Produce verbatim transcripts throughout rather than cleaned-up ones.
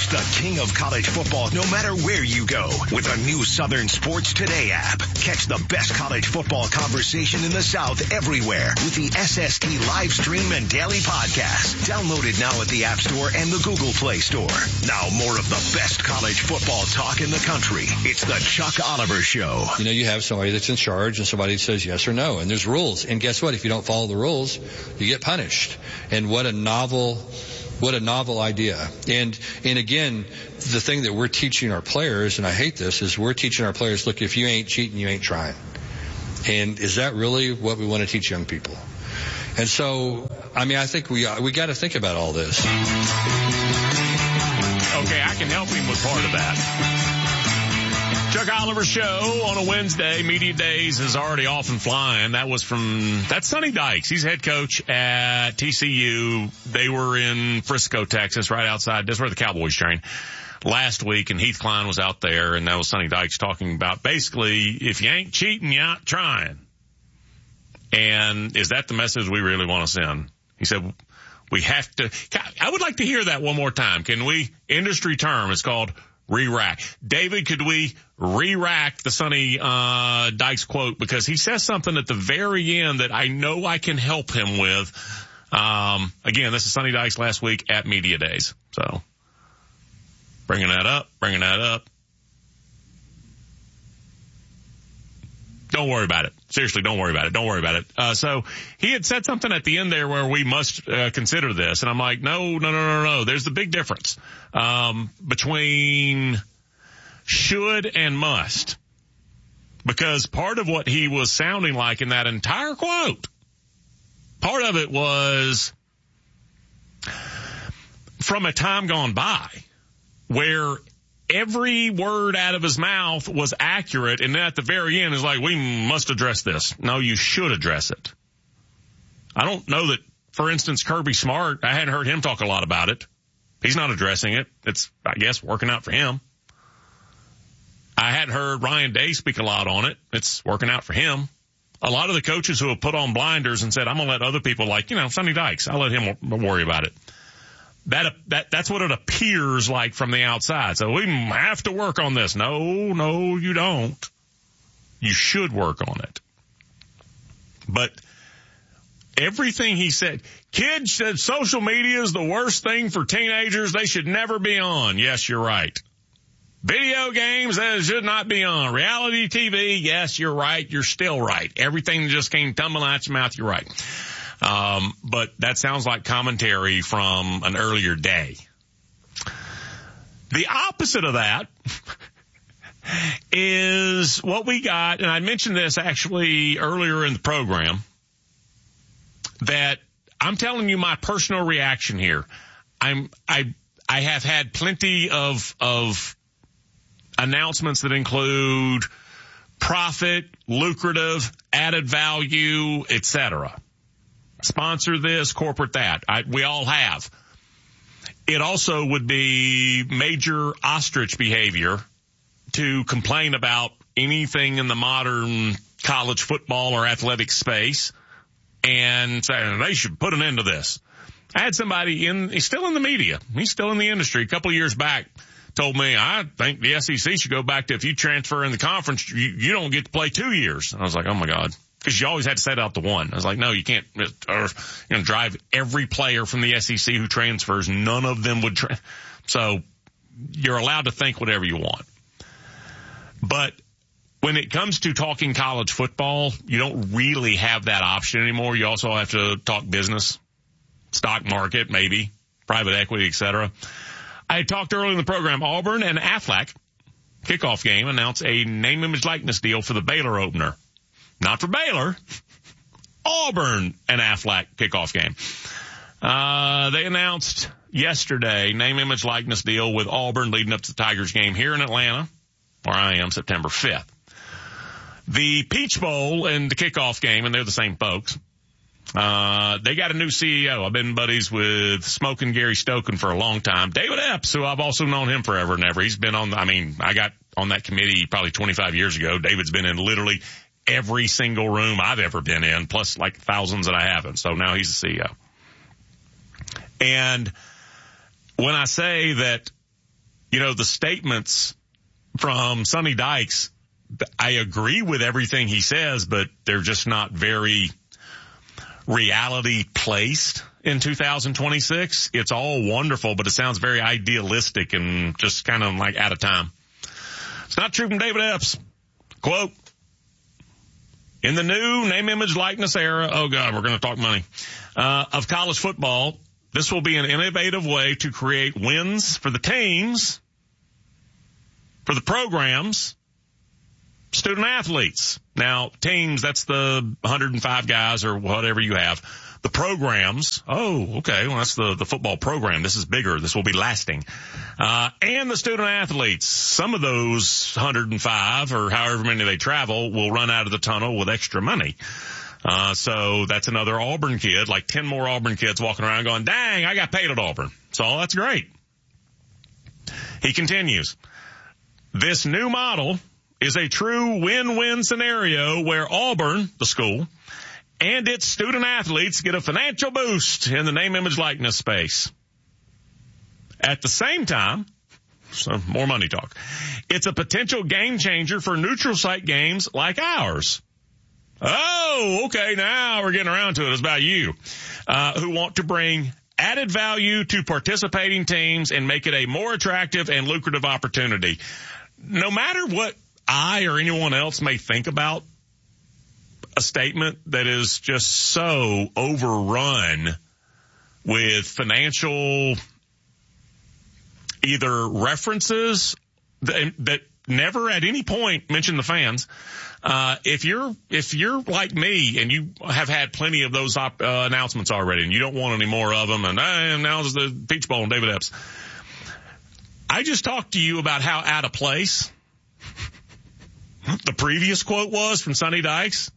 the king of college football no matter where you go with a new Southern Sports Today app. Catch the best college football conversation in the South everywhere with the S S T live stream and daily podcast. Download it now at the App Store and the Google Play Store. Now more of the best college football talk in the country. It's the Chuck Oliver Show. You know, you have somebody that's in charge and somebody that says yes or no, and there's rules. And guess what? If you don't follow the rules, you get punished. And what a novel, what a novel idea. And, and again, the thing that we're teaching our players, and I hate this, is we're teaching our players, look, if you ain't cheating, you ain't trying. And is that really what we want to teach young people? And so, I mean, I think we, we got to think about all this. Okay, I can help him with part of that. Chuck Oliver Show on a Wednesday. Media Days is already off and flying. That was from, that's Sonny Dykes. He's head coach at T C U. They were in Frisco, Texas, right outside. That's where the Cowboys train last week, and Heath Klein was out there, and that was Sonny Dykes talking about basically, if you ain't cheating, you ain't trying. And is that the message we really want to send? He said, we have to, I would like to hear that one more time. Can we, industry term, it's called re-rack. David, could we re-rack the Sonny uh, Dykes quote? Because he says something at the very end that I know I can help him with. Um, again, this is Sonny Dykes last week at Media Days. So, bringing that up, bringing that up. Don't worry about it. Seriously, don't worry about it. Don't worry about it. Uh, so he had said something at the end there where we must uh, consider this. And I'm like, no, no, no, no, no. There's the big difference um, between should and must. Because part of what he was sounding like in that entire quote, part of it was from a time gone by where every word out of his mouth was accurate, and then at the very end is like, we must address this. No, you should address it. I don't know that, for instance, Kirby Smart, I hadn't heard him talk a lot about it. He's not addressing it. It's, I guess, working out for him. I hadn't heard Ryan Day speak a lot on it. It's working out for him. A lot of the coaches who have put on blinders and said, I'm going to let other people like, you know, Sonny Dykes, I'll let him worry about it. That, that, that's what it appears like from the outside. So we have to work on this. No, no, you don't. You should work on it. But everything he said, kids said social media is the worst thing for teenagers. They should never be on. Yes, you're right. Video games, that should not be on. Reality T V, yes, you're right. You're still right. Everything just came tumbling out your mouth, you're right. Um, but that sounds like commentary from an earlier day. The opposite of that is what we got, and I mentioned this actually earlier in the program, that I'm telling you my personal reaction here. I'm, I, I have had plenty of, of announcements that include profit, lucrative, added value, et cetera. Sponsor this, corporate that. I, we all have. It also would be major ostrich behavior to complain about anything in the modern college football or athletic space and say they should put an end to this. I had somebody in, he's still in the media. He's still in the industry. A couple of years back told me, I think the S E C should go back to if you transfer in the conference, you, you don't get to play two years. And I was like, oh my God. Because you always had to set out the one. I was like, no, you can't, or, you know, drive every player from the S E C who transfers. None of them would, tra- so you're allowed to think whatever you want. But when it comes to talking college football, you don't really have that option anymore. You also have to talk business, stock market, maybe, private equity, et cetera. I had talked earlier in the program, Auburn and Aflac kickoff game announced a name, image, likeness deal for the Baylor opener. Not for Baylor, Auburn and Aflac kickoff game. Uh, they announced yesterday name, image, likeness deal with Auburn leading up to the Tigers game here in Atlanta, where I am, September fifth. The Peach Bowl and the kickoff game, and they're the same folks. Uh, they got a new C E O. I've been buddies with Smokin' Gary Stokin for a long time. David Epps, who I've also known him forever and ever. He's been on, I mean, I got on that committee probably twenty-five years ago. David's been in literally every single room I've ever been in, plus like thousands that I haven't. So now he's the C E O. And when I say that you know, the statements from Sonny Dykes, I agree with everything he says, but they're just not very reality placed in two thousand twenty-six. It's all wonderful, but it sounds very idealistic and just kind of like out of time. It's not true from David Epps. Quote, in the new name, image, likeness era, oh God, we're going to talk money, uh, of college football, this will be an innovative way to create wins for the teams, for the programs, student athletes. Now, teams, that's the one hundred five guys or whatever you have. The programs, oh, okay, well, that's the, the football program. This is bigger. This will be lasting. Uh, and the student athletes, some of those one hundred five or however many they travel will run out of the tunnel with extra money. Uh, so that's another Auburn kid, like ten more Auburn kids walking around going, dang, I got paid at Auburn. So that's great. He continues, this new model is a true win-win scenario where Auburn, the school, and its student athletes get a financial boost in the name, image, likeness space. At the same time, some more money talk, it's a potential game changer for neutral site games like ours. Oh, okay, now we're getting around to it. It's about you, uh, who want to bring added value to participating teams and make it a more attractive and lucrative opportunity. No matter what I or anyone else may think about a statement that is just so overrun with financial either references that, that never at any point mention the fans. Uh, if you're, if you're like me and you have had plenty of those op, uh, announcements already and you don't want any more of them, and uh, now is the Peach Bowl and David Epps. I just talked to you about how out of place the previous quote was from Sonny Dykes.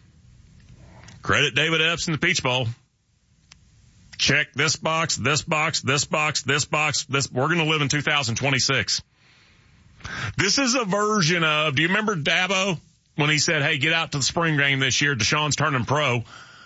Credit David Epps in the Peach Bowl. Check this box, this box, this box, this box, this. We're going to live in two thousand twenty-six. This is a version of, do you remember Dabo when he said, hey, get out to the spring game this year, Deshaun's turning pro?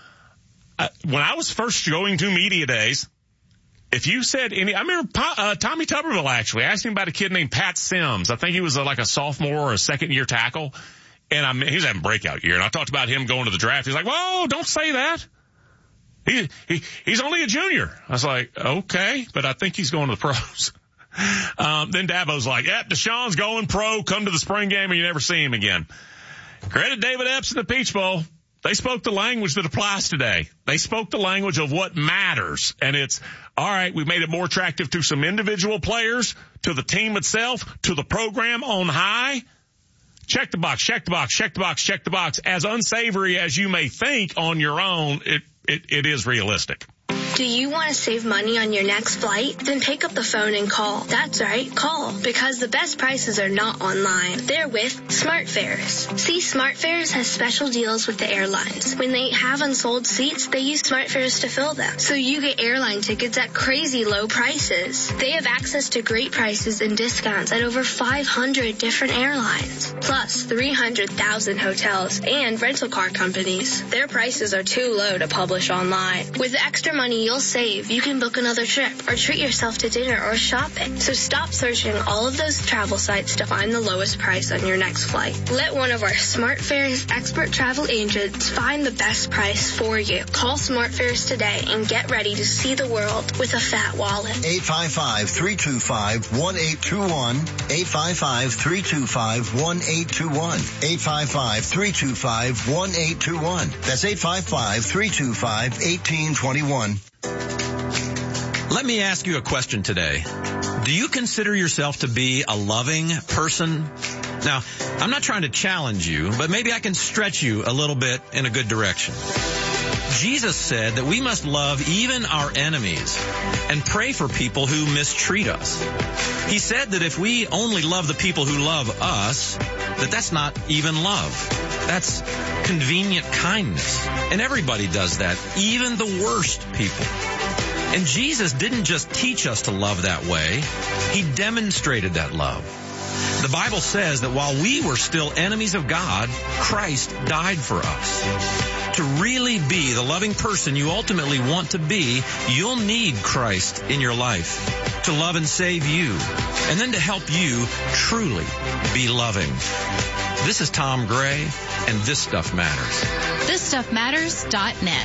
Uh, when I was first going to media days, if you said any, I remember uh, Tommy Tuberville actually asked me about a kid named Pat Sims. I think he was a, like a sophomore or a second year tackle. And I'm, he was having a breakout year. And I talked about him going to the draft. He's like, whoa, don't say that. He, he, he's only a junior. I was like, okay, but I think he's going to the pros. Um, then Dabo's like, yep, Deshaun's going pro. Come to the spring game and you never see him again. Credit David Epps in the Peach Bowl. They spoke the language that applies today. They spoke the language of what matters. And it's, all right, we made it more attractive to some individual players, to the team itself, to the program on high. Check the box, check the box, check the box, check the box. As unsavory as you may think on your own, it, it, it is realistic. Do you want to save money on your next flight? Then pick up the phone and call. That's right, call. Because the best prices are not online. They're with SmartFares. See, SmartFares has special deals with the airlines. When they have unsold seats, they use SmartFares to fill them. So you get airline tickets at crazy low prices. They have access to great prices and discounts at over five hundred different airlines. Plus three hundred thousand hotels and rental car companies. Their prices are too low to publish online. With the extra money you'll save, you can book another trip or treat yourself to dinner or shopping. So stop searching all of those travel sites to find the lowest price on your next flight. Let one of our SmartFares expert travel agents find the best price for you. Call SmartFares today and get ready to see the world with a fat wallet. eight five five, three two five, one eight two one. eight five five, three two five, one eight two one. eight five five, three two five, one eight two one. That's eight five five, three two five, one eight two one. Let me ask you a question today. Do you consider yourself to be a loving person? Now, I'm not trying to challenge you, but maybe I can stretch you a little bit in a good direction. Jesus said that we must love even our enemies and pray for people who mistreat us. He said that if we only love the people who love us, that that's not even love. That's convenient kindness. And everybody does that, even the worst people. And Jesus didn't just teach us to love that way. He demonstrated that love. The Bible says that while we were still enemies of God, Christ died for us. To really be the loving person you ultimately want to be, you'll need Christ in your life to love and save you. and then to help you truly be loving. This is Tom Gray, and This Stuff Matters. this stuff matters dot net.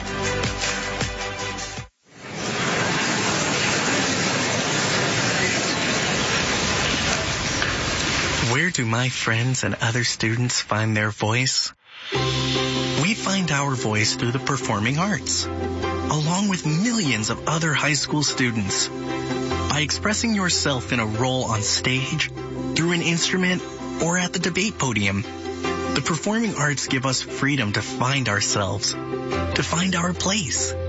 Where do my friends and other students find their voice? We find our voice through the performing arts, along with millions of other high school students. By expressing yourself in a role on stage, through an instrument, or at the debate podium, the performing arts give us freedom to find ourselves, to find our place.